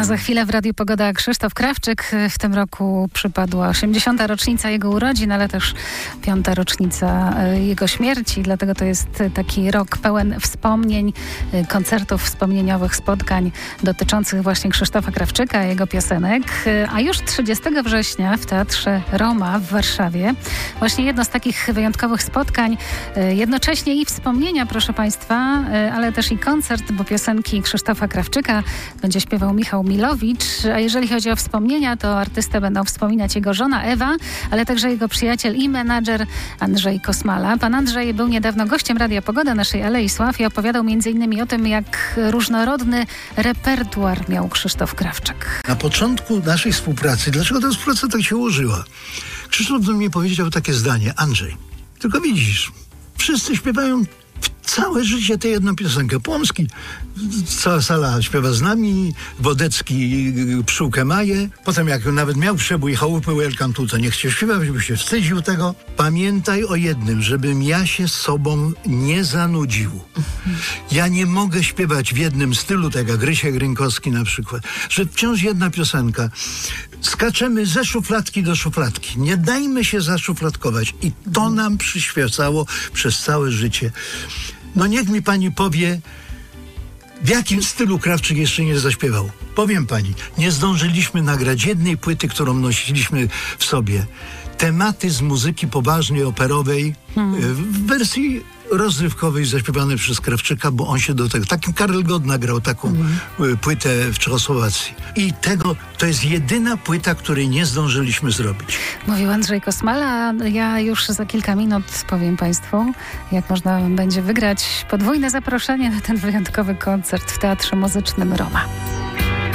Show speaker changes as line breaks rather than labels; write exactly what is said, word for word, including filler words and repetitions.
A za chwilę w Radiu Pogoda Krzysztof Krawczyk. W tym roku przypadła osiemdziesiąta rocznica jego urodzin, ale też piąta rocznica jego śmierci. Dlatego to jest taki rok pełen wspomnień, koncertów wspomnieniowych, spotkań dotyczących właśnie Krzysztofa Krawczyka, jego piosenek. A już trzydziestego września w Teatrze Roma w Warszawie właśnie jedno z takich wyjątkowych spotkań, jednocześnie i wspomnienia, proszę Państwa, ale też i koncert, bo piosenki Krzysztofa Krawczyka będzie śpiewał Michał Milowicz, a jeżeli chodzi o wspomnienia, to artystę będą wspominać jego żona Ewa, ale także jego przyjaciel i menadżer Andrzej Kosmala. Pan Andrzej był niedawno gościem Radia Pogoda naszej Alei Sław i opowiadał między innymi o tym, jak różnorodny repertuar miał Krzysztof Krawczyk.
Na początku naszej współpracy, dlaczego ta współpraca tak się ułożyła? Krzysztof do mnie powiedział takie zdanie: Andrzej, tylko widzisz, wszyscy śpiewają całe życie tę jedną piosenkę. Płomski, cała sala śpiewa z nami, Wodecki Pszczółkę Maję. Potem jak nawet miał przebój Chałupy Welcome to, to nie chciał śpiewać, by się wstydził tego. Pamiętaj o jednym, żebym ja się sobą nie zanudził. Ja nie mogę śpiewać w jednym stylu, tak jak Rysiek Rynkowski na przykład, że wciąż jedna piosenka. Skaczemy ze szufladki do szufladki. Nie dajmy się zaszufladkować. I to nam przyświecało przez całe życie. No niech mi pani powie, w jakim stylu Krawczyk jeszcze nie zaśpiewał. Powiem pani, nie zdążyliśmy nagrać jednej płyty, którą nosiliśmy w sobie. Tematy z muzyki poważnej, operowej, hmm. w wersji rozrywkowej zaśpiewanej przez Krawczyka, bo on się do tego... Takim Karel Gott nagrał taką hmm. płytę w Czechosłowacji. I tego, to jest jedyna płyta, której nie zdążyliśmy zrobić.
Mówił Andrzej Kosmala. Ja już za kilka minut powiem Państwu, jak można będzie wygrać podwójne zaproszenie na ten wyjątkowy koncert w Teatrze Muzycznym Roma.